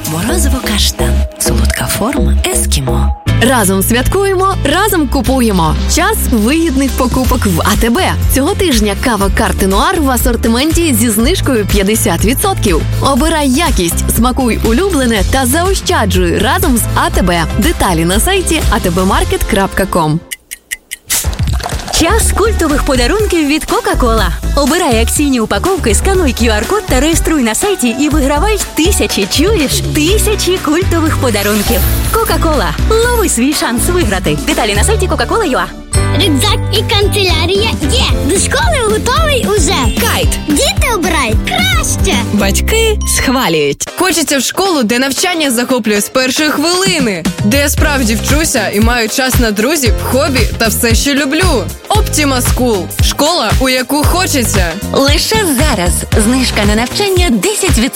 Морозиво каштан. Солодка форма ескімо. Разом святкуємо, разом купуємо. Час вигідних покупок в АТБ. Цього тижня кава Карти Нуар в асортименті зі знижкою 50%. Обирай якість, смакуй улюблене та заощаджуй разом з АТБ. Деталі на сайті atbmarket.com. Час культових подарунків від Кока-Кола. Обирай акційні упаковки, скануй QR-код та реєструй на сайті і вигравай тисячі культових подарунків. Кока-Кола. Лови свій шанс виграти. Деталі на сайті Coca-Cola.ua. Рюкзак і канцелярія є. До школи готовий уже. Кайт. Діти обирають краще. Батьки схвалюють. Хочеться в школу, де навчання захоплює з першої хвилини. Де я справді вчуся і маю час на друзів, хобі та все, що люблю. Optima School. Школа, у яку хочеться. Лише зараз знижка на навчання 10%.